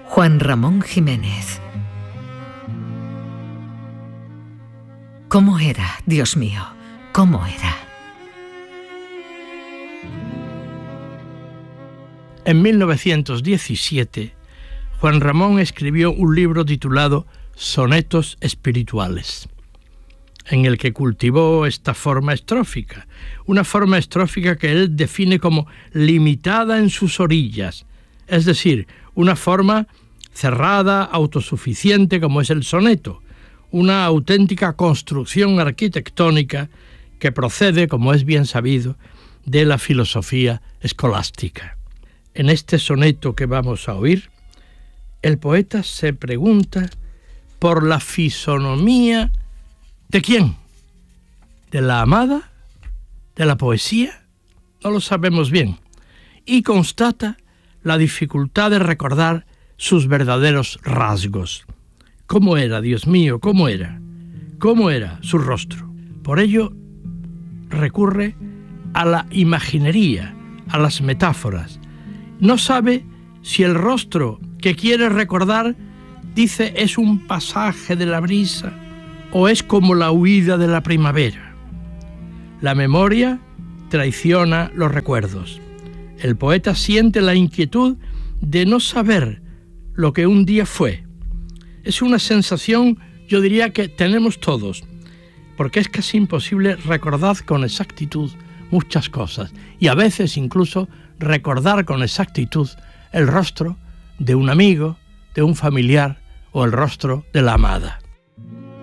Juan Ramón Jiménez. ¿Cómo era, Dios mío? ¿Cómo era? En 1917, Juan Ramón escribió un libro titulado Sonetos espirituales, en el que cultivó esta forma estrófica, una forma estrófica que él define como limitada en sus orillas, es decir, una forma cerrada, autosuficiente como es el soneto, una auténtica construcción arquitectónica que procede, como es bien sabido, de la filosofía escolástica. En este soneto que vamos a oír, el poeta se pregunta por la fisonomía ¿de quién? ¿De la amada? ¿De la poesía? No lo sabemos bien. Y constata la dificultad de recordar sus verdaderos rasgos. ¿Cómo era, Dios mío? ¿Cómo era? ¿Cómo era su rostro? Por ello, recurre a la imaginería, a las metáforas. No sabe si el rostro que quiere recordar, dice, es un pasaje de la brisa o es como la huida de la primavera. La memoria traiciona los recuerdos. El poeta siente la inquietud de no saber lo que un día fue. Es una sensación, yo diría, que tenemos todos, porque es casi imposible recordar con exactitud muchas cosas y a veces incluso recordar con exactitud el rostro de un amigo, de un familiar o el rostro de la amada.